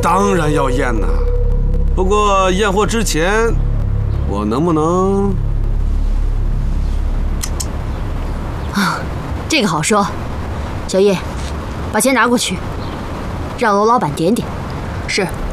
当然要验呐，不过验货之前，我能不能…… 啊，这个好说。小叶，把钱拿过去，让罗老板点点。 是。